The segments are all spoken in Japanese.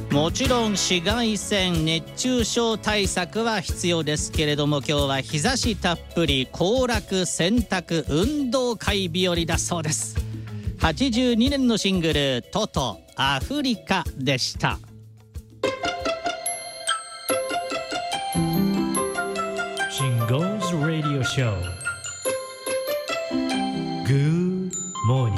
もちろん紫外線熱中症対策は必要ですけれども、今日は日差したっぷり行楽洗濯運動会日和だそうです。82年のシングルトトアフリカでした。 Shingo's Radio Show Good Morning。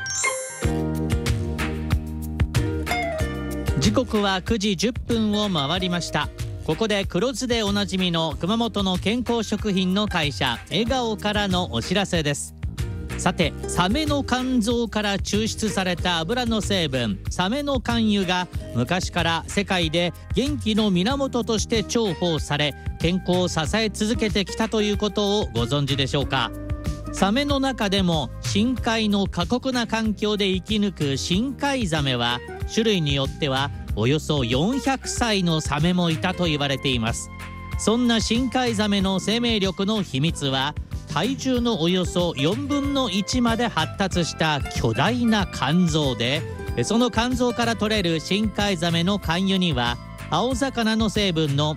時刻は9時10分を回りました。ここで黒酢でおなじみの熊本の健康食品の会社笑顔からのお知らせです。さて、サメの肝臓から抽出された油の成分サメの肝油が昔から世界で元気の源として重宝され、健康を支え続けてきたということをご存知でしょうか。サメの中でも深海の過酷な環境で生き抜く深海ザメは種類によってはおよそ400歳のサメもいたと言われています。そんな深海ザメの生命力の秘密は体重のおよそ4分の1まで発達した巨大な肝臓で、その肝臓から取れる深海ザメの肝油には青魚の成分の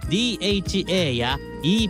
DHA や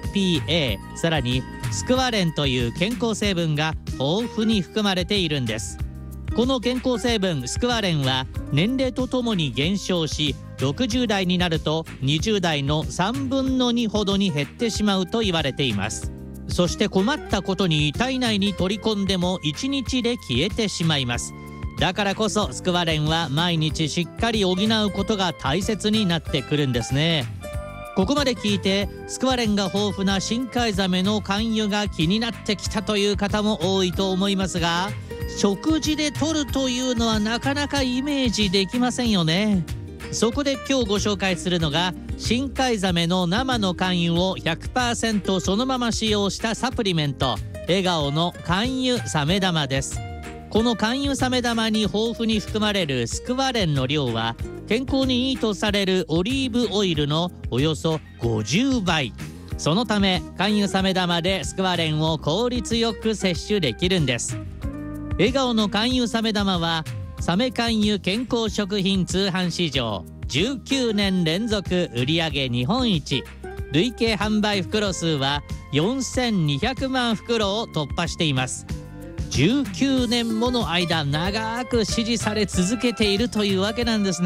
EPA、 さらにスクワレンという健康成分が豊富に含まれているんです。この健康成分スクワレンは年齢とともに減少し、60代になると20代の3分の2ほどに減ってしまうと言われています。そして困ったことに体内に取り込んでも1日で消えてしまいます。だからこそスクワレンは毎日しっかり補うことが大切になってくるんですね。ここまで聞いてスクワレンが豊富な深海ザメの肝油が気になってきたという方も多いと思いますが、食事で摂るというのはなかなかイメージできませんよね。そこで今日ご紹介するのが深海ザメの生の肝油を 100% そのまま使用したサプリメント、笑顔の肝油サメ玉です。この肝油サメ玉に豊富に含まれるスクワレンの量は健康にいいとされるオリーブオイルのおよそ50倍。そのため肝油サメ玉でスクワレンを効率よく摂取できるんです。笑顔の肝油サメ玉はサメ肝油健康食品通販市場19年連続売上日本一、累計販売袋数は4200万袋を突破しています。19年もの間長く支持され続けているというわけなんですね。